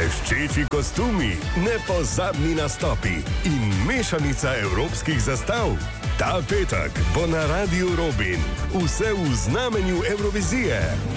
bleščeči kostumi, nepozabni nastopi in mešanica evropskih zastav. Ta petek bo na Radiu Robin vse v znamenju Evrovizije.